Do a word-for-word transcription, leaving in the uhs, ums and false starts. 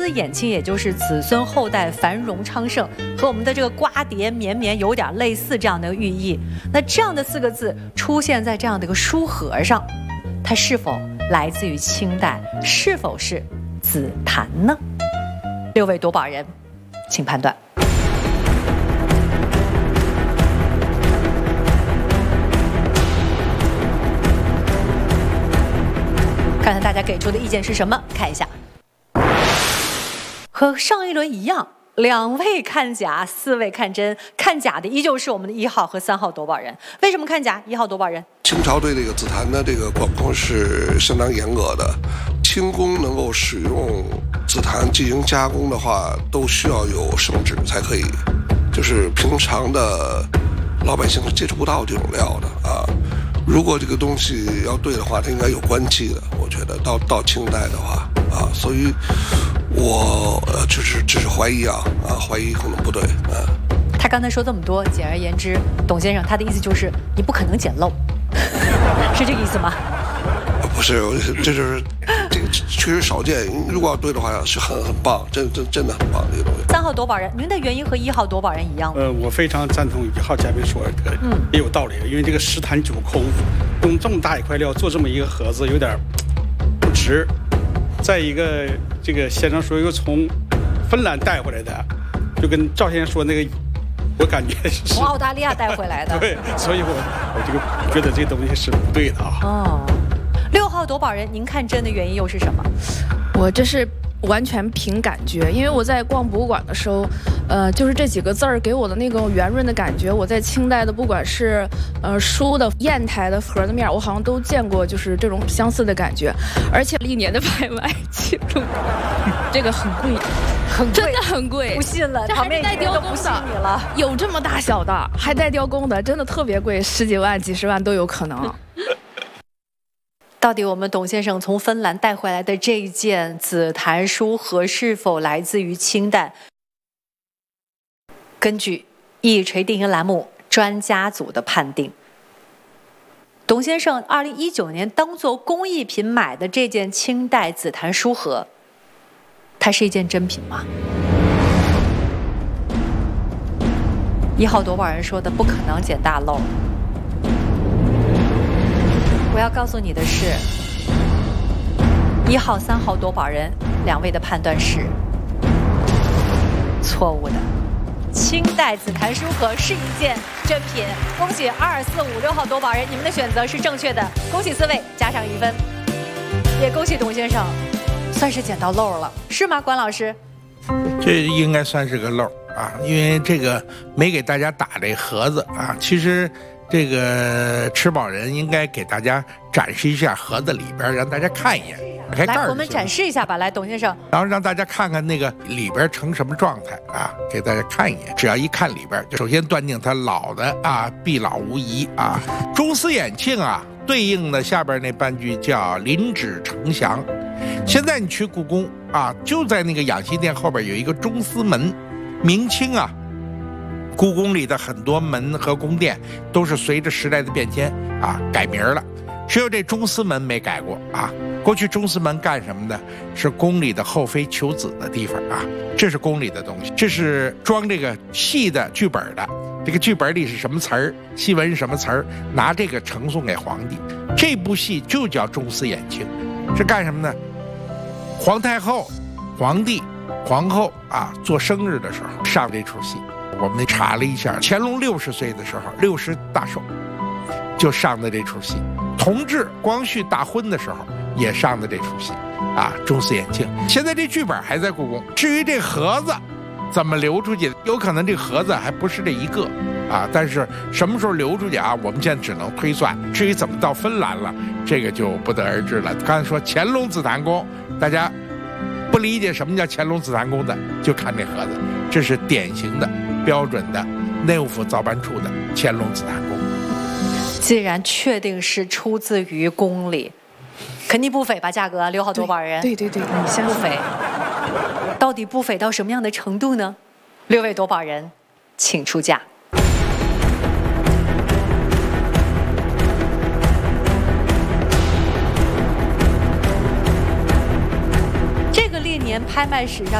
丝衍庆，也就是子孙后代繁荣昌盛，和我们的这个瓜瓞绵绵有点类似这样的寓意。那这样的四个字出现在这样的一个书盒上，它是否来自于清代？是否是紫檀呢？六位夺宝人，请判断。看看大家给出的意见是什么？看一下，和上一轮一样，两位看假，四位看真。看假的依旧是我们的一号和三号夺宝人。为什么看假？一号夺宝人， 清朝对这个紫檀的这个管控是相当严格的，清宫能够使用紫檀进行加工的话，都需要有圣旨才可以，就是平常的老百姓是接触不到这种料的啊。如果这个东西要对的话，它应该有官期的。我觉得到到清代的话啊，所以我呃只是只是怀疑啊啊，怀疑可能不对啊。 他刚才说这么多，简而言之，董先生他的意思就是你不可能捡漏，是这个意思吗？ 不是，这就是这个确实少见。如果要对的话，是很很棒，真真真的很棒这个东西。 三号夺宝人，您的原因和一号夺宝人一样吗？ 呃，我非常赞同一号嘉宾说的，嗯，也有道理。因为这个十坛九空，用这么大一块料做这么一个盒子，有点不值。再一个，这个先生说又从芬兰带回来的，就跟赵先生说那个，我感觉是从澳大利亚带回来的。 对，所以我我这个觉得这个东西是不对的啊。 哦。六号夺宝人，您看真的原因又是什么？ 我这是完全凭感觉，因为我在逛博物馆的时候，呃，就是这几个字儿给我的那个圆润的感觉，我在清代的不管是呃书的砚台的盒的面，我好像都见过，就是这种相似的感觉。而且历年的拍卖记录，这个很贵， 很贵， 真的很贵， 不信了， 这还是带雕工的， 你了， 有这么大小的，还带雕工的，真的特别贵，十几万、几十万都有可能。 到底我们董先生从芬兰带回来的这一件紫檀书盒是否来自于清代？根据一锤定音栏目专家组的判定，董先生二零一九年当做工艺品买的这件清代紫檀书盒，它是一件真品吗？一号夺宝人说的不可能捡大漏。我要告诉你的是，一号、三号夺宝人两位的判断是错误的。清代紫檀书盒是一件真品，恭喜二、四、五、六号夺宝人，你们的选择是正确的，恭喜四位加上一分，也恭喜董先生，算是捡到漏了，是吗？关老师？ 这应该算是个漏啊，因为这个没给大家打这盒子啊，其实。这个吃宝人应该给大家展示一下盒子里边，让大家看一眼。开盖来，我们展示一下吧。来，董先生， 然后让大家看看那个里边成什么状态啊，给大家看一眼。只要一看里边，就首先断定它老的啊，必老无疑啊。中丝衍庆啊，对应的下边那半句叫临旨呈祥。现在你去故宫啊，就在那个养心殿后边有一个中丝门，明清啊。故宫里的很多门和宫殿都是随着时代的变迁啊改名了，只有这中丝门没改过啊。过去中丝门干什么的？是宫里的后妃求子的地方啊，这是宫里的东西，这是装这个戏的剧本的。这个剧本里是什么词儿，戏文是什么词儿，拿这个呈送给皇帝。这部戏就叫中丝衍庆，是干什么呢？皇太后、皇帝、皇后啊做生日的时候上这出戏。我们查了一下，乾隆六十岁的时候，六十大寿，就上的这出戏。同治、光绪大婚的时候也上的这出戏，啊，中丝衍庆。现在这剧本还在故宫。至于这盒子怎么流出去，有可能这盒子还不是这一个，啊，但是什么时候流出去啊？我们现在只能推算。至于怎么到芬兰了，这个就不得而知了。刚才说乾隆紫檀宫，大家不理解什么叫乾隆紫檀宫的，就看这盒子，这是典型的。标准的内务府造办处的乾隆紫檀宫， 既然确定是出自于宫里，肯定不菲吧？价格六号夺宝人， 对对对，你先不菲，到底不菲到什么样的程度呢？六位夺宝人，请出价。这个历年拍卖史上。